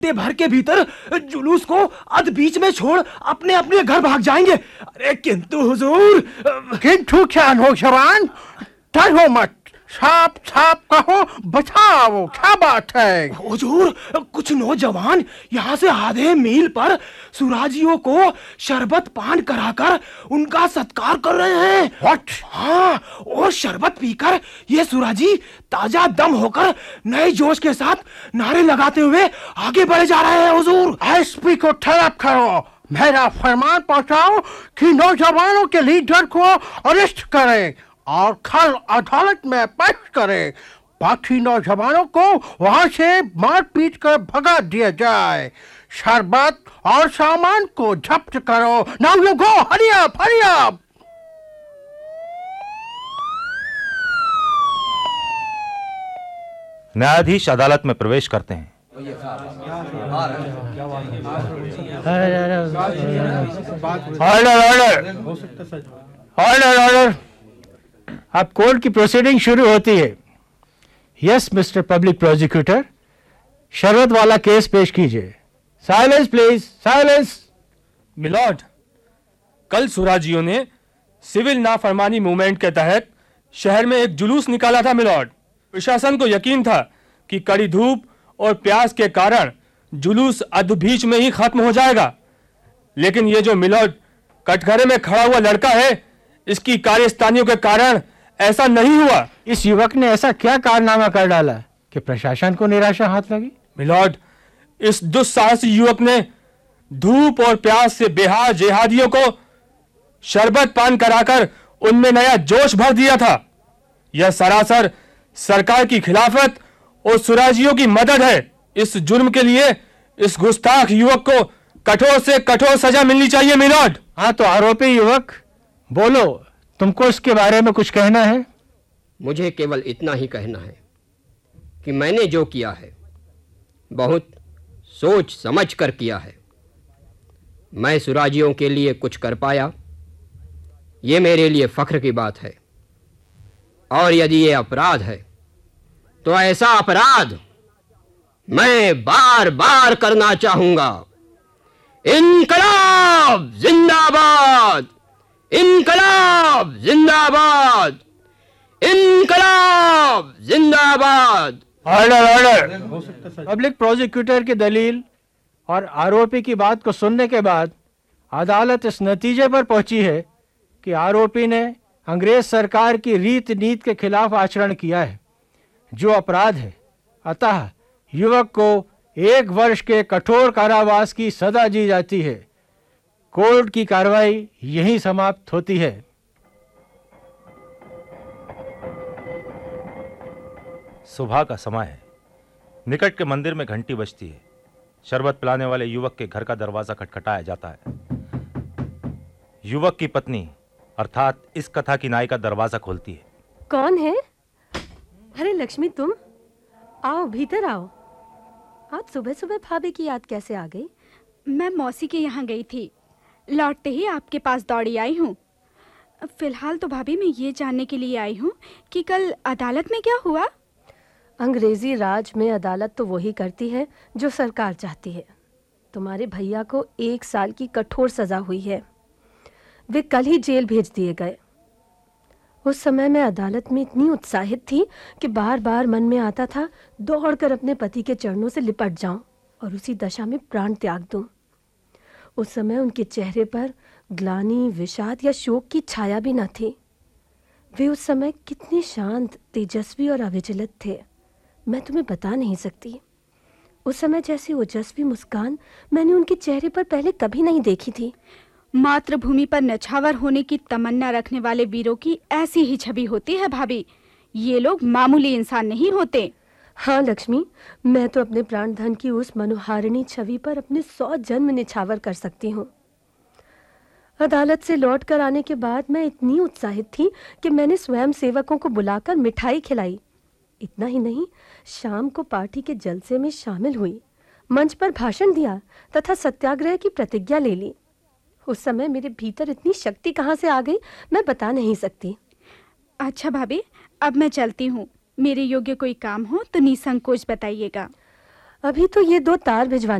घंटे भर के भीतर जुलूस को अध बीच में छोड़ अपने अपने घर भाग जाएंगे। अरे किंतु हुजूर। किंतु क्या नौजवान, डरो मत, साफ साफ कहो, बताओ क्या बात है। हुजूर, कुछ नौजवान यहाँ से आधे मील पर सुराजियों को शरबत पान कराकर उनका सत्कार कर रहे हैं। What? हाँ, और शरबत पीकर ये सुराजी ताजा दम होकर नए जोश के साथ नारे लगाते हुए आगे बढ़े जा रहे हैं। हुजूर, एसपी को तलब करो, मेरा फरमान पहुंचाओ कि नौजवानों के लीडर को अरेस्ट करें और कल अदालत में पेश करें। बाकी नौजवानों को वहां से मार पीट कर भगा दिया जाए। शरबत और सामान को जब्त करो। Now you go, hurry up, hurry up. न्यायाधीश अदालत में प्रवेश करते हैं। ऑर्डर। अब कोर्ट की प्रोसीडिंग शुरू होती है। यस मिस्टर पब्लिक प्रोसिक्यूटर, शरबत वाला केस पेश कीजिए। Silence please, silence. मिलॉर्ड, कल सुराजियों ने सिविल नाफरमानी मूवमेंट के तहत शहर में एक जुलूस निकाला था। मिलॉर्ड, प्रशासन को यकीन था कि कड़ी धूप और प्यास के कारण जुलूस अधबीच में ही खत्म हो जाएगा, लेकिन ये जो मिलॉर्ड कटघरे में खड़ा हुआ लड़का है, इसकी कार्यस्तानियों के कारण ऐसा नहीं हुआ। इस युवक ने ऐसा क्या कारनामा कर डाला कि प्रशासन को निराशा हाथ लगी? मिलॉर्ड, इस दुस्साहसी युवक ने धूप और प्यास से बेहाल जेहादियों को शरबत पान कराकर उनमें नया जोश भर दिया था। यह सरासर सरकार की खिलाफत और सुराजियों की मदद है। इस जुर्म के लिए इस गुस्ताख युवक को कठोर से कठोर सजा मिलनी चाहिए। मिलॉर्ड। हाँ, तो आरोपी युवक बोलो, तुमको इसके बारे में कुछ कहना है? मुझे केवल इतना ही कहना है कि मैंने जो किया है बहुत सोच समझ कर किया है। मैं सुराजियों के लिए कुछ कर पाया, ये मेरे लिए फख्र की बात है। और यदि ये अपराध है तो ऐसा अपराध मैं बार बार करना चाहूंगा। इनकलाब जिंदाबाद, इनकलाब जिंदाबाद, इनकलाब जिंदाबाद। ऑर्डर। पब्लिक प्रोसिक्यूटर की दलील और आरोपी की बात को सुनने के बाद अदालत इस नतीजे पर पहुंची है कि आरोपी ने अंग्रेज सरकार की रीत नीति के खिलाफ आचरण किया है, जो अपराध है। अतः युवक को 1 वर्ष के कठोर कारावास की सजा दी जाती है। कोर्ट की कार्रवाई यहीं समाप्त होती है। सुबह का समय है। निकट के मंदिर में घंटी बजती है। शरबत पिलाने वाले युवक के घर का दरवाजा खटखटाया जाता है। युवक की पत्नी अर्थात इस कथा की नायिका दरवाजा खोलती है। कौन है? अरे लक्ष्मी, तुम आओ, भीतर आओ। आज सुबह सुबह भाभी की याद कैसे आ गई? मैं मौसी के यहाँ गई थी, लौटते ही आपके पास दौड़ी आई हूँ। फिलहाल तो भाभी मैं ये जानने के लिए आई हूँ कि कल अदालत में क्या हुआ। अंग्रेजी राज में अदालत तो वही करती है जो सरकार चाहती है। तुम्हारे भैया को 1 साल की कठोर सजा हुई है। वे कल ही जेल भेज दिए गए। उस समय मैं अदालत में इतनी उत्साहित थी कि बार बार मन में आता था दौड़कर अपने पति के चरणों से लिपट जाऊं और उसी दशा में प्राण त्याग दूं। उस समय उनके चेहरे पर ग्लानि, विषाद या शोक की छाया भी न थी। वे उस समय कितने शांत, तेजस्वी और अविचलित थे, मैं तुम्हें बता नहीं सकती। उस समय जैसी ओजस्वी मुस्कान मैंने उनके चेहरे पर पहले कभी नहीं देखी थी। मातृभूमि पर नछावर होने की तमन्ना रखने वाले वीरों की ऐसी ही छवि होती है भाभी। ये लोग मामूली इंसान नहीं होते। हाँ लक्ष्मी, मैं तो अपने प्राणधन की उस मनोहारिणी छवि पर अपने 100 जन्म निछावर कर सकती हूँ। अदालत से लौट कर आने के बाद मैं इतनी उत्साहित थी कि मैंने स्वयं सेवकों को बुलाकर मिठाई खिलाई। इतना ही नहीं, शाम को पार्टी के जलसे में शामिल हुई, मंच पर भाषण दिया तथा सत्याग्रह की प्रतिज्ञा ले ली। उस समय मेरे भीतर इतनी शक्ति कहाँ से आ गई, मैं बता नहीं सकती। अच्छा भाभी, अब मैं चलती हूँ। मेरे योग्य कोई काम हो तो निसंकोच बताइएगा। अभी तो ये 2 तार भिजवाने